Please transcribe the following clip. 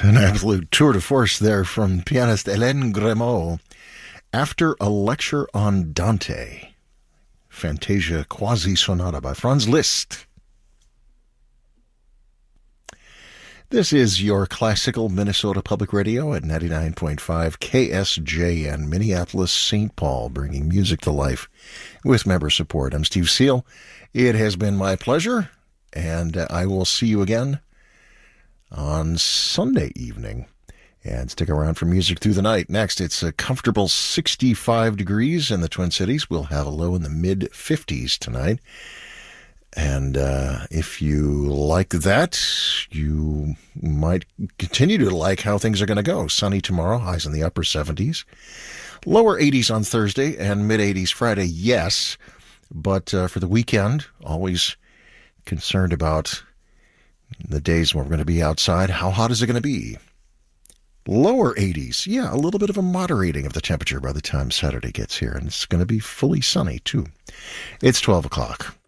An absolute tour de force there from pianist Hélène Grimaud. After a lecture on Dante, Fantasia Quasi Sonata by Franz Liszt. This is your classical Minnesota Public Radio at 99.5 KSJN, Minneapolis, St. Paul, bringing music to life with member support. I'm Steve Seal. It has been my pleasure, and I will see you again on Sunday evening. And stick around for music through the night. Next, it's a comfortable 65 degrees in the Twin Cities. We'll have a low in the mid-50s tonight. And if you like that, you might continue to like how things are going to go. Sunny tomorrow, highs in the upper 70s. Lower 80s on Thursday and mid-80s Friday, yes. But for the weekend, always concerned about the days when we're going to be outside. How hot is it going to be? Lower 80s. Yeah, a little bit of a moderating of the temperature by the time Saturday gets here. And it's going to be fully sunny, too. It's 12 o'clock.